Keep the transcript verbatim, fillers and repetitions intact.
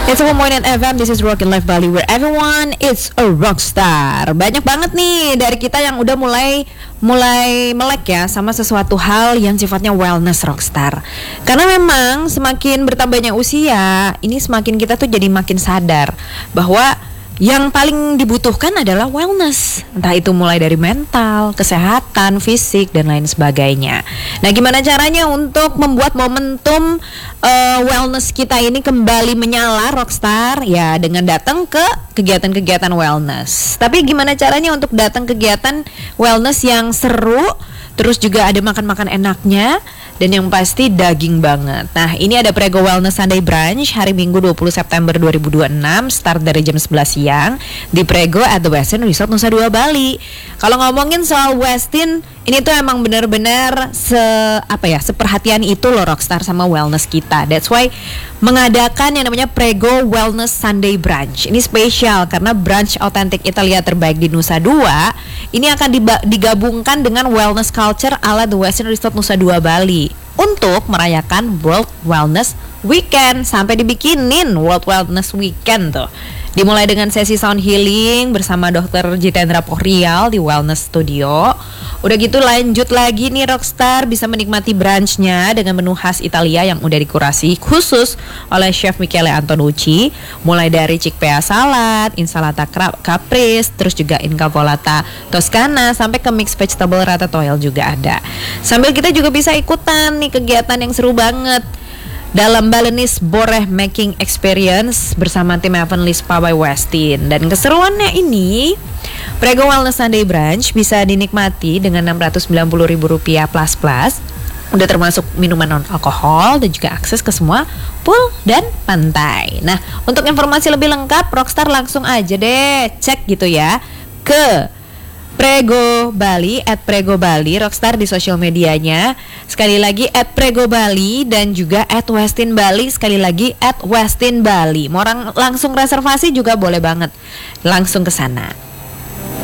It's a Point F M, this is Rockin' Life Bali, where everyone is a rockstar. Banyak banget nih dari kita yang udah mulai mulai melek ya sama sesuatu hal yang sifatnya wellness rockstar. Karena memang semakin bertambahnya usia, ini semakin kita tuh jadi makin sadar bahwa yang paling dibutuhkan adalah wellness. Entah itu mulai dari mental, kesehatan, fisik, dan lain sebagainya. Nah, gimana caranya untuk membuat momentum uh, wellness kita ini kembali menyala rockstar? Ya, dengan datang ke kegiatan-kegiatan wellness. Tapi gimana caranya untuk datang kegiatan wellness yang seru, terus juga ada makan-makan enaknya, dan yang pasti daging banget. Nah, ini ada Prego Wellness Sunday Brunch hari Minggu dua puluh September dua ribu dua puluh enam, start dari jam sebelas siang di Prego at the Westin Resort Nusa Dua Bali. Kalau ngomongin soal Westin, ini tuh emang benar-benar se apa ya, seperhatian itu loh rockstar sama wellness kita. That's why mengadakan yang namanya Prego Wellness Sunday Brunch. Ini spesial karena brunch otentik Italia terbaik di Nusa Dua ini akan diba- digabungkan dengan wellness culture ala The Westin Resort Nusa Dua Bali untuk merayakan World Wellness Weekend. Sampai dibikinin World Wellness Weekend tuh. Dimulai dengan sesi sound healing bersama dokter Jitendra Pohrial di Wellness Studio. Udah gitu lanjut lagi nih rockstar bisa menikmati brunchnya dengan menu khas Italia yang udah dikurasi khusus oleh Chef Michele Antonucci. Mulai dari chickpea salad, insalata caprese, terus juga incavolata toscana, sampai ke mixed vegetable ratatouille juga ada. Sambil kita juga bisa ikutan nih kegiatan yang seru banget dalam Balinese Boreh Making Experience bersama tim Heavenly Spa by Westin. Dan keseruannya ini, Prego Wellness Sunday Brunch bisa dinikmati dengan enam ratus sembilan puluh ribu rupiah plus plus. Udah termasuk minuman non alkohol dan juga akses ke semua pool dan pantai. Nah, untuk informasi lebih lengkap, rockstar langsung aja deh cek gitu ya ke Prego Bali, at Prego Bali, rockstar di sosial medianya. Sekali lagi at Prego Bali dan juga at Westin Bali. Sekali lagi at Westin Bali. Mau orang langsung reservasi juga boleh banget. Langsung ke sana.